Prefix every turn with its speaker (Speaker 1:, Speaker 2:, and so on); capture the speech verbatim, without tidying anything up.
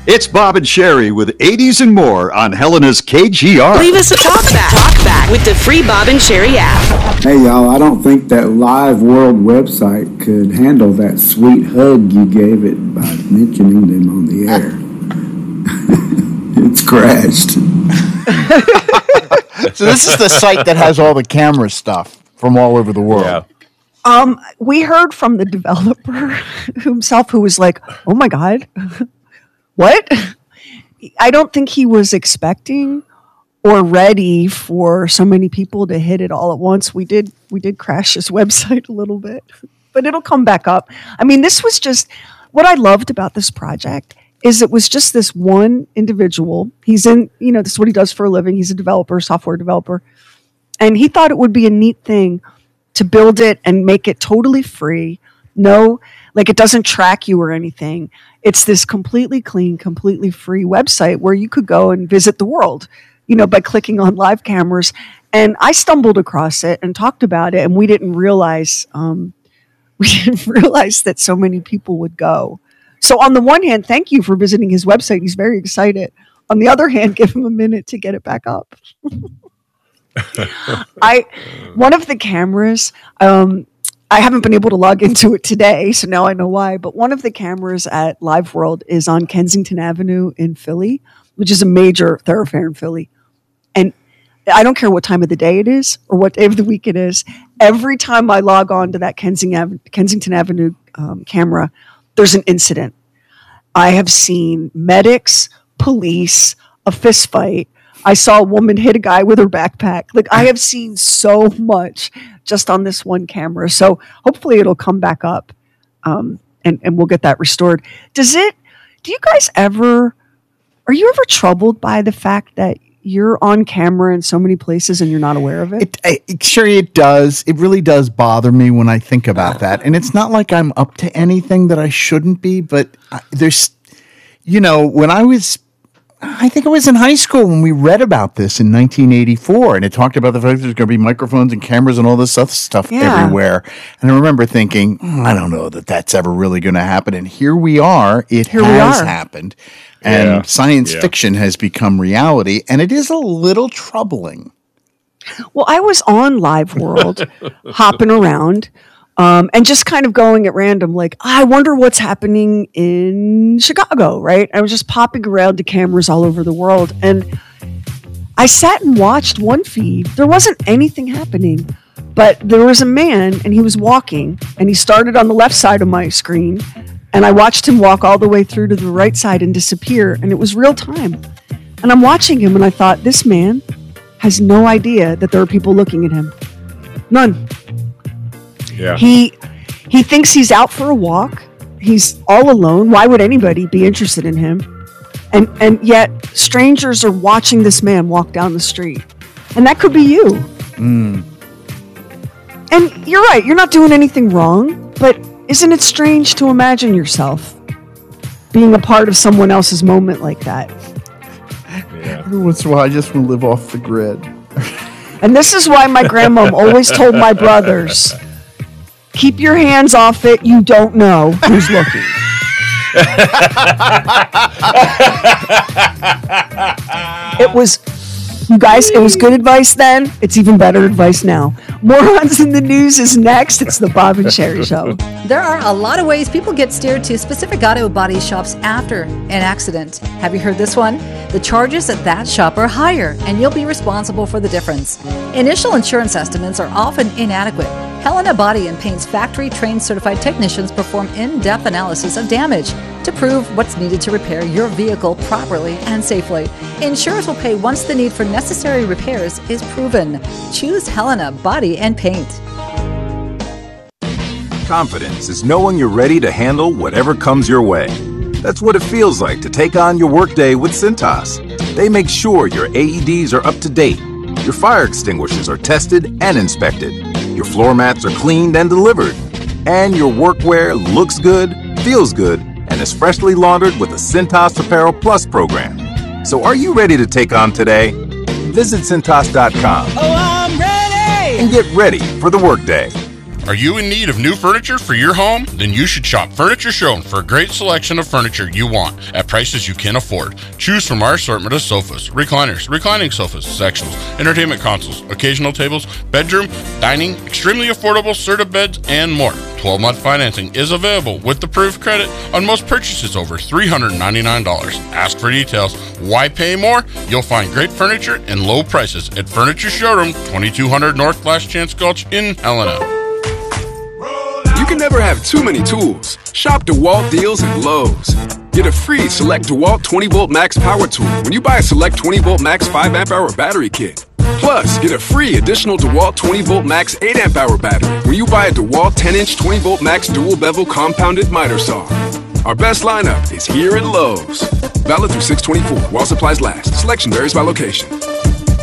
Speaker 1: It's Bob and Sherry with eighties and more on Helena's K G R.
Speaker 2: Leave us a talk back. Talk back with the free Bob and Sherry app.
Speaker 3: Hey, y'all, I don't think that Live World website could handle that sweet hug you gave it by mentioning them on the air. It's crashed.
Speaker 4: So this is the site that has all the camera stuff from all over the world.
Speaker 5: Yeah.
Speaker 6: Um, we heard from the developer himself who was like, oh my God, what? I don't think he was expecting or ready for so many people to hit it all at once. We did, we did crash his website a little bit, but it'll come back up. I mean, this was just, what I loved about this project is it was just this one individual. He's in, you know, this is what he does for a living. He's a developer, software developer. And he thought it would be a neat thing to build it and make it totally free. No, like it doesn't track you or anything. It's this completely clean, completely free website where you could go and visit the world, you know, by clicking on live cameras. And I stumbled across it and talked about it, and we didn't realize, um, we didn't realize that so many people would go. So on the one hand, thank you for visiting his website. He's very excited. On the other hand, give him a minute to get it back up. I, one of the cameras, um, I haven't been able to log into it today, so now I know why, but one of the cameras at Live World is on Kensington Avenue in Philly, which is a major thoroughfare in Philly. And I don't care what time of the day it is or what day of the week it is. Every time I log on to that Kensington, Kensington Avenue um, camera, there's an incident. I have seen medics, police, a fist fight. I saw a woman hit a guy with her backpack. Like, I have seen so much just on this one camera. So hopefully it'll come back up um, and, and we'll get that restored. Does it, do you guys ever, are you ever troubled by the fact that you're on camera in so many places and you're not aware of it?
Speaker 4: It, it sure, it does. It really does bother me when I think about that. And it's not like I'm up to anything that I shouldn't be, but I, there's, you know, when I was, I think I was in high school when we read about this in nineteen eighty-four, and it talked about the fact there's going to be microphones and cameras and all this other stuff
Speaker 6: Yeah.
Speaker 4: everywhere. And I remember thinking, "Mm, I don't know that that's ever really going to happen. And here we are. It
Speaker 6: Here we
Speaker 4: has
Speaker 6: are.
Speaker 4: happened. And
Speaker 5: Yeah.
Speaker 4: science
Speaker 5: Yeah.
Speaker 4: fiction has become reality, and it is a little troubling.
Speaker 6: Well, I was on Live World, hopping around, um, and just kind of going at random, like, I wonder what's happening in Chicago, right? I was just popping around to cameras all over the world, and I sat and watched one feed. There wasn't anything happening, but there was a man, and he was walking, and he started on the left side of my screen, and I watched him walk all the way through to the right side and disappear, and it was real time. And I'm watching him, and I thought, this man has no idea that there are people looking at him. None.
Speaker 5: Yeah.
Speaker 6: He he thinks he's out for a walk. He's all alone. Why would anybody be interested in him? And and yet strangers are watching this man walk down the street. And that could be you.
Speaker 4: Mm.
Speaker 6: And you're right, you're not doing anything wrong, but isn't it strange to imagine yourself being a part of someone else's moment like that?
Speaker 5: Yeah.
Speaker 4: Every once in a while, I just want to live off the grid.
Speaker 6: And this is why my grandmom always told my brothers, keep your hands off it. You don't know who's looking. It was, you guys, it was good advice then. It's even better advice now. Morons in the News is next. It's the Bob and Sherry Show.
Speaker 7: There are a lot of ways people get steered to specific auto body shops after an accident. Have you heard this one? The charges at that shop are higher, and you'll be responsible for the difference. Initial insurance estimates are often inadequate. Helena Body and Paint's factory-trained certified technicians perform in-depth analysis of damage to prove what's needed to repair your vehicle properly and safely. Insurers will pay once the need for necessary repairs is proven. Choose Helena Body and Paint.
Speaker 8: Confidence is knowing you're ready to handle whatever comes your way. That's what it feels like to take on your workday with Cintas. They make sure your A E Ds are up to date, your fire extinguishers are tested and inspected, your floor mats are cleaned and delivered, and your workwear looks good, feels good, and is freshly laundered with the Cintas Apparel Plus program. So are you ready to take on today? Visit Cintas dot com
Speaker 9: Oh, I'm ready!
Speaker 8: and get ready for the workday.
Speaker 9: Are you in need of new furniture for your home? Then you should shop Furniture Showroom for a great selection of furniture you want at prices you can afford. Choose from our assortment of sofas, recliners, reclining sofas, sectionals, entertainment consoles, occasional tables, bedroom, dining, extremely affordable Serta beds, and more. twelve-month financing is available with approved credit on most purchases over three hundred ninety-nine dollars. Ask for details. Why pay more? You'll find great furniture and low prices at Furniture Showroom, twenty-two hundred North Last Chance Gulch in Helena.
Speaker 10: You can never have too many tools. Shop DeWalt deals at Lowe's. Get a free Select DeWalt twenty volt Max power tool when you buy a Select twenty volt Max five amp hour battery kit. Plus, get a free additional DeWalt twenty volt Max eight amp hour battery when you buy a DeWalt ten inch twenty volt Max dual bevel compounded miter saw. Our best lineup is here at Lowe's. Valid through six twenty-four while supplies last. Selection varies by location.